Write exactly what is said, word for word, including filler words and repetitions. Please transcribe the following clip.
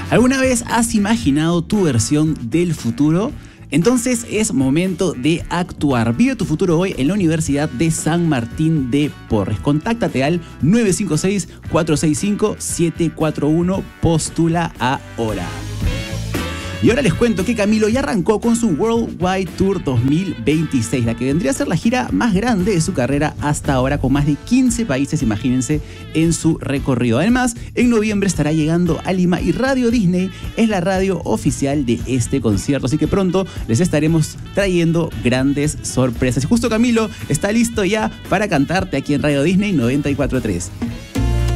¿Alguna vez has imaginado tu versión del futuro? Entonces es momento de actuar. Vive tu futuro hoy en la Universidad de San Martín de Porres. Contáctate al nueve cinco seis, cuatro seis cinco, siete cuatro uno. Postula ahora. Y ahora les cuento que Camilo ya arrancó con su Worldwide Tour dos mil veintiséis, la que vendría a ser la gira más grande de su carrera hasta ahora, con más de quince países, imagínense, en su recorrido. Además, en noviembre estará llegando a Lima y Radio Disney es la radio oficial de este concierto, así que pronto les estaremos trayendo grandes sorpresas. Y justo Camilo está listo ya para cantarte aquí en Radio Disney noventa y cuatro punto tres.